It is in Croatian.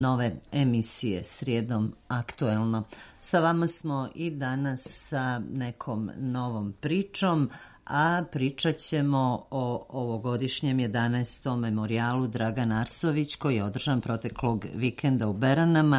nove emisije Srijedom aktuelno. Sa vama smo i danas sa nekom novom pričom, a pričat ćemo o ovogodišnjem 11. memorijalu Dragan Arsović koji je održan proteklog vikenda u Beranama.